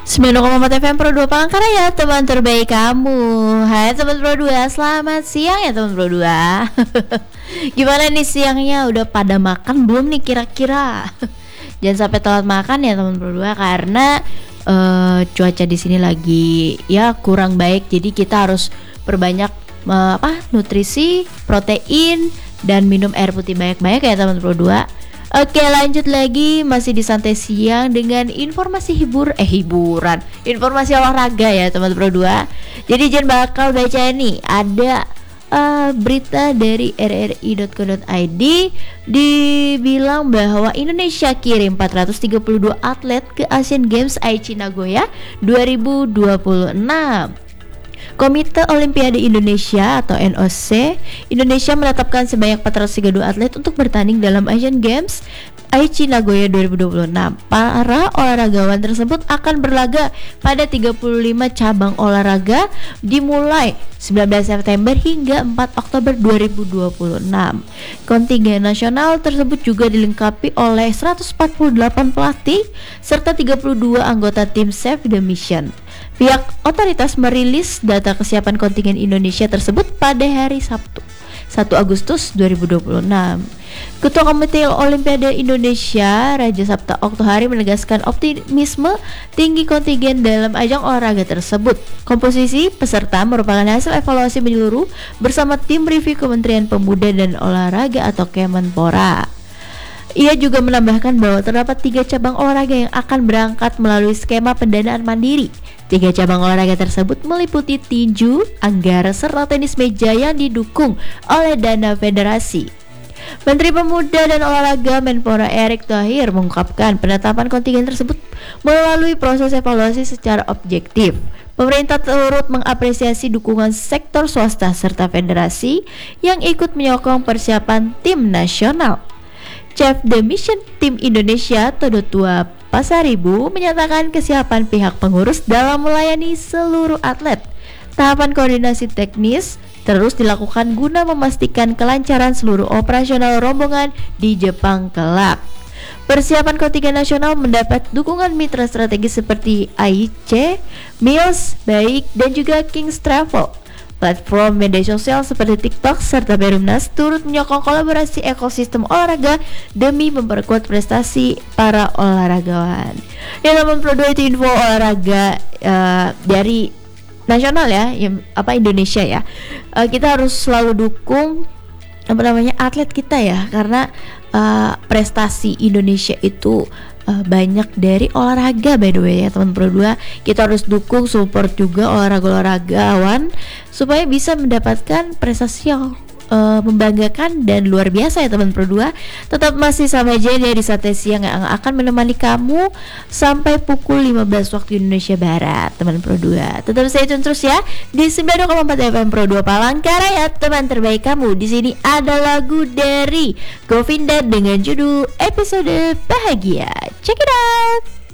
90,4 FM Pro 2 Palangkaraya, teman terbaik kamu. Hai teman Pro 2, selamat siang ya teman Pro 2. Gimana nih siangnya, udah pada makan belum nih kira-kira? Jangan sampai telat makan ya teman Pro 2, karena cuaca di sini lagi ya kurang baik. Jadi kita harus perbanyak nutrisi, protein, dan minum air putih banyak-banyak ya teman Pro 2. Oke, lanjut lagi, masih di santai siang dengan informasi hiburan, informasi olahraga ya teman Pro 2. Jadi Jen bakal baca nih, ada berita dari rri.co.id dibilang bahwa Indonesia kirim 432 atlet ke Asian Games Aichi Nagoya 2026. Komite Olimpiade Indonesia atau NOC Indonesia menetapkan sebanyak 432 atlet untuk bertanding dalam Asian Games Aichi Nagoya 2026. Para olahragawan tersebut akan berlaga pada 35 cabang olahraga dimulai 19 September hingga 4 Oktober 2026. Kontingen nasional tersebut juga dilengkapi oleh 148 pelatih serta 32 anggota tim Save the Mission. Pihak otoritas merilis data kesiapan kontingen Indonesia tersebut pada hari Sabtu 1 Agustus 2026. Ketua Komite Olimpiade Indonesia Raja Sabta Oktohari menegaskan optimisme tinggi kontingen dalam ajang olahraga tersebut. Komposisi peserta merupakan hasil evaluasi menyeluruh bersama tim review Kementerian Pemuda dan Olahraga atau Kemenpora. Ia juga menambahkan bahwa terdapat 3 cabang olahraga yang akan berangkat melalui skema pendanaan mandiri. 3 cabang olahraga tersebut meliputi tinju, anggara, serta tenis meja yang didukung oleh dana federasi. Menteri Pemuda dan Olahraga Menpora Erick Thohir mengungkapkan penetapan kontingen tersebut melalui proses evaluasi secara objektif. Pemerintah turut mengapresiasi dukungan sektor swasta serta federasi yang ikut menyokong persiapan tim nasional. Chef The Mission Tim Indonesia Todotua Pasaribu menyatakan kesiapan pihak pengurus dalam melayani seluruh atlet. Tahapan koordinasi teknis terus dilakukan guna memastikan kelancaran seluruh operasional rombongan di Jepang kelak. Persiapan kontingen nasional mendapat dukungan mitra strategis seperti AIC, Mills, Baik, dan juga Kings Travel. Platform media sosial seperti TikTok serta Perumnas turut menyokong kolaborasi ekosistem olahraga demi memperkuat prestasi para olahragawan. Ya teman Pro 2, itu info olahraga dari nasional ya, Indonesia ya. Kita harus selalu dukung atlet kita ya, karena prestasi Indonesia itu banyak dari olahraga by the way ya teman Pro 2. Kita harus dukung, support juga olahragawan supaya bisa mendapatkan prestasi yang membanggakan dan luar biasa ya teman Pro 2. Tetap masih sama aja dari Sate Siang yang akan menemani kamu sampai pukul 15 waktu Indonesia Barat teman Pro 2. Tetap stay tune terus ya di 92,4 FM Pro 2 Palangkaraya, teman terbaik kamu. Di sini ada lagu dari Govinda dengan judul Episode Bahagia. Check it out.